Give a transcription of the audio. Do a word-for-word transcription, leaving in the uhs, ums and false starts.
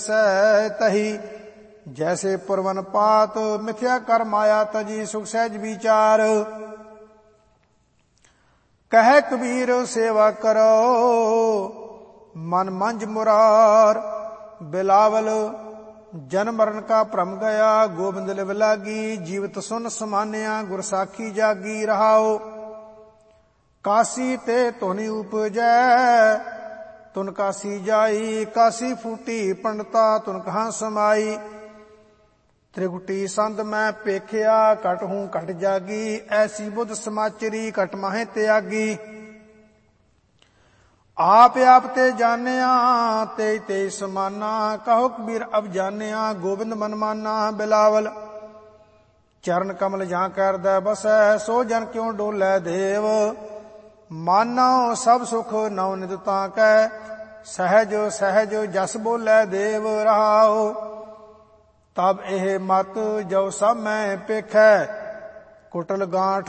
ਸਹਿ ਤਹੀ ਜੈਸੇ ਪੁਰਵਨ ਪਾਤ ਮਿਥਿਆ ਕਰ ਮਾਇਆ ਤਜੀ ਸੁਖ ਸਹਿਜ ਵਿਚਾਰ। ਕਹਿ ਕਬੀਰ ਸੇਵਾ ਕਰੋ ਮਨ ਮੰਝ ਮੁਰਾਰ ਬਿਲਾਵਲ ਜਨ ਮਰਨ ਕਾ ਭ੍ਰਮ ਗਿਆ ਗੋਬਿੰਦ ਲਿਵ ਲਾਗੀ ਜੀਵਤ ਸੁਨ ਸਮਾਨਿਆ ਗੁਰ ਸਾਖੀ ਜਾਗੀ ਰਹਾਓ। ਕਾਸੀ ਤੇ ਧੁਨੀ ਉਪਜੈ ਤੁਨ ਕਾਸੀ ਜਾਈ ਕਾਸੀ ਫੂਟੀ ਪੰਡਤਾ ਤੁਨ ਕਹਾਂ ਸਮਾਈ। ਤ੍ਰਿਗੁਟੀ ਸੰਦ ਮੈਂ ਪੇਖਿਆ ਘਟ ਹੂੰ ਘਟ ਜਾਗੀ ਐਸੀ ਬੁੱਧ ਸਮਾਚਰੀ ਘਟ ਮਾਹੇ ਤਿਆਗੀ। ਆਪ ਆਪ ਤੇ ਜਾਣਿਆ ਤੇ ਤੇ ਸਮਾਨਾ ਕਹੋ ਕਬੀਰ ਅਬ ਜਾਣਿਆ ਗੋਬਿੰਦ ਮਨ ਮਾਨਾ ਬਿਲਾਵਲ। ਚਰਨ ਕਮਲ ਜਾਂ ਕਰਦਾ ਬਸੈ ਸੋ ਜਨ ਕਿਉ ਡੋਲੇ ਦੇਵ ਮਾਨੋ ਸਭ ਸੁਖ ਨਉ ਨਿਤ ਤਾਂ ਕੈ ਸਹਿਜ ਸਹਿਜ ਜਸ ਬੋਲੇ ਦੇਵ ਰਹਾਓ। ਤਬ ਇਹ ਮਤ ਜੋ ਸਭ ਮੈਂ ਪੇਖੈ ਕੁਟਲ ਗਾਂਠ